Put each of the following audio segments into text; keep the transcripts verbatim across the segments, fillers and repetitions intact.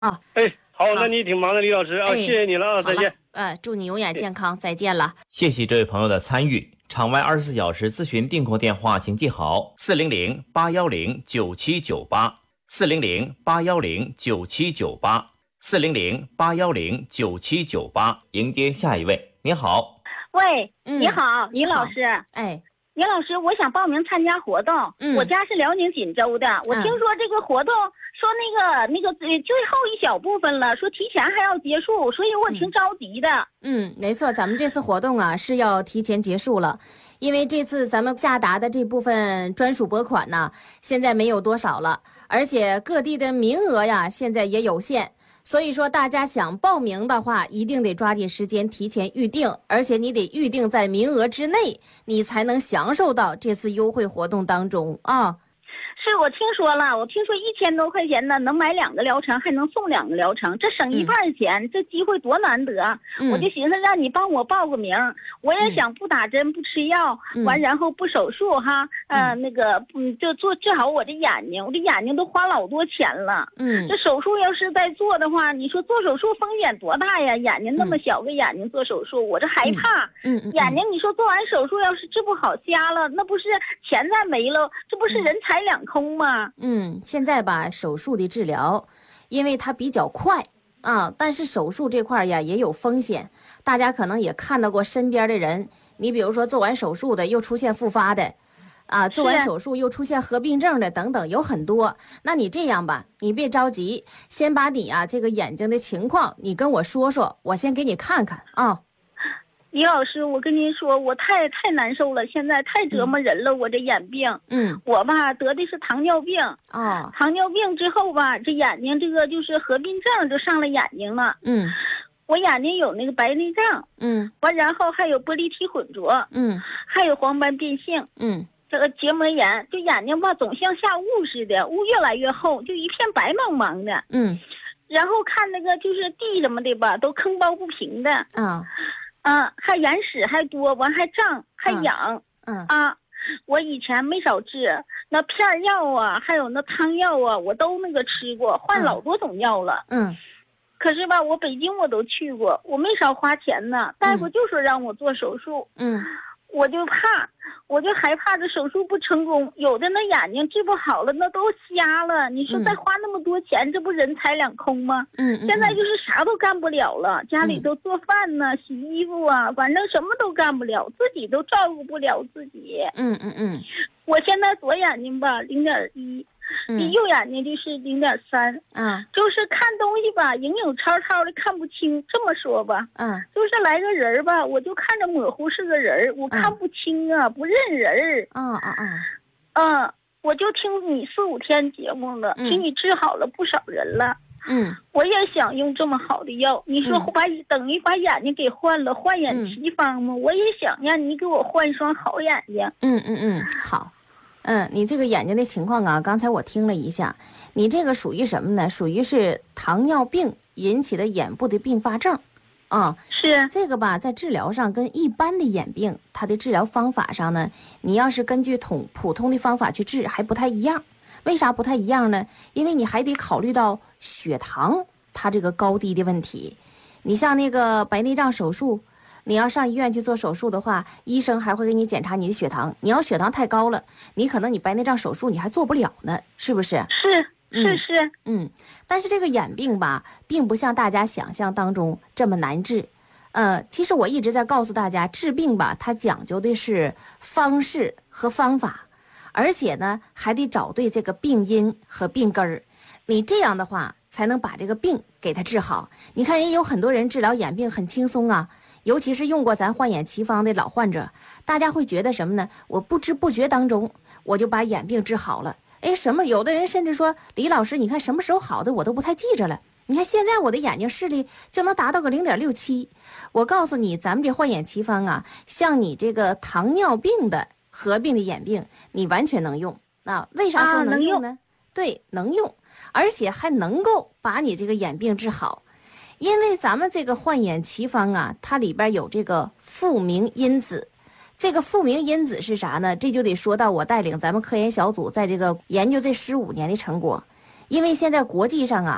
啊。 哎，好，那你挺忙的，李老师啊， 哎、 谢谢你了啊，再见。 呃，祝你永远健康，再见了。 谢谢这位朋友的参与。场外二十四小时咨询订购电话，请记好：四零零八幺零九七九八，四零零八幺零九七九八，四零零八幺零九七九八。迎接下一位，您好。 喂， 嗯你好， 你好李老师。 哎， 李老师，我想报名参加活动。 嗯我家是辽宁锦州的。我听说这个活动说那个那个最最后一小部分了，说提前还要结束，所以我挺着急的。 嗯，没错，咱们这次活动啊是要提前结束了，因为这次咱们下达的这部分专属拨款呢，现在没有多少了，而且各地的名额呀现在也有限。所以说，大家想报名的话，一定得抓紧时间提前预定，而且你得预定在名额之内，你才能享受到这次优惠活动当中啊。 是我听说了，我听说一千多块钱呢，能买两个疗程，还能送两个疗程，这省一半钱，嗯、这机会多难得、嗯！我就寻思让你帮我报个名，我也想不打针、不吃药，嗯、完然后不手术哈，呃，那个嗯，就做治好我的眼睛，我这眼睛都花老多钱了。嗯，这手术要是再做的话，你说做手术风险多大呀？眼睛那么小个眼睛做手术，我这害怕。嗯，嗯嗯眼睛你说做完手术要是治不好瞎了，那不是钱再没了，这不是人财两空吗？ 嗯，现在吧，手术的治疗，因为它比较快啊，但是手术这块呀也有风险。大家可能也看到过身边的人，你比如说做完手术的又出现复发的，啊，做完手术又出现合并症的等等，有很多。那你这样吧，你别着急，先把你啊这个眼睛的情况你跟我说说，我先给你看看啊。 李老师，我跟您说，我太太难受了，现在太折磨人了，嗯、我这眼病。嗯，我吧得的是糖尿病。哦，糖尿病之后吧，这眼睛这个就是合并症就上了眼睛了。嗯，我眼睛有那个白内障。嗯，完然后还有玻璃体混浊。嗯，还有黄斑变性。嗯，这个结膜炎，就眼睛吧总像下雾似的，雾越来越厚，就一片白茫茫的。嗯，然后看那个就是地什么的吧，都坑包不平的。啊。嗯，还眼屎还多，完还胀还痒。嗯, 嗯啊，我以前没少治那片药啊，还有那汤药啊，我都那个吃过，换老多种药了。嗯，可是吧，我北京我都去过，我没少花钱呢。大夫就说让我做手术。嗯，我就怕，我就害怕这手术不成功，有的那眼睛治不好了，那都瞎了。你说再花那么多钱，嗯、这不人财两空吗？嗯, 嗯，现在就是啥都干不了了，家里头做饭呢、洗衣服啊，反正什么都干不了，自己都照顾不了自己。嗯嗯嗯，我现在左眼睛吧零点一。你右眼睛就是零点三，嗯，就是看东西吧，影影绰绰的看不清。这么说吧，嗯，就是来个人吧，我就看着模糊是个人，我看不清啊，嗯、不认人。嗯嗯嗯，嗯，我就听你四五天节目了，嗯、听你治好了不少人了。嗯，我也想用这么好的药，你说把、嗯、等于把眼睛给换了，换眼奇方吗？嗯、我也想让你给我换一双好眼睛。 嗯嗯嗯，好。嗯，你这个眼睛的情况啊，刚才我听了一下，你这个属于什么呢？属于是糖尿病引起的眼部的并发症，啊、嗯， 是这个吧，在治疗上跟一般的眼病，它的治疗方法上呢，你要是根据统普通的方法去治，还不太一样。为啥不太一样呢？因为你还得考虑到血糖它这个高低的问题。你像那个白内障手术。你要上医院去做手术的话，医生还会给你检查你的血糖。你要血糖太高了，你可能你白内障手术你还做不了呢，是不是？ 是是是， 嗯，嗯。但是这个眼病吧，并不像大家想象当中这么难治。呃，其实我一直在告诉大家，治病吧，它讲究的是方式和方法，而且呢，还得找对这个病因和病根儿。你这样的话，才能把这个病给它治好。你看，人有很多人治疗眼病很轻松啊。尤其是用过咱换眼奇方的老患者，大家会觉得什么呢？我不知不觉当中我就把眼病治好了。哎，什么？有的人甚至说，李老师，你看什么时候好的我都不太记着了。你看现在我的眼睛视力就能达到个零点六七。我告诉你，咱们这换眼奇方啊，像你这个糖尿病的合并的眼病，你完全能用。啊，为啥说能用呢？啊、能用对，能用，而且还能够把你这个眼病治好。因为咱们这个换眼奇方啊，它里边有这个复明因子。这个复明因子是啥呢？这就得说到我带领咱们科研小组在这个研究这十五年的成果。因为现在国际上啊，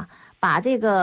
把这个。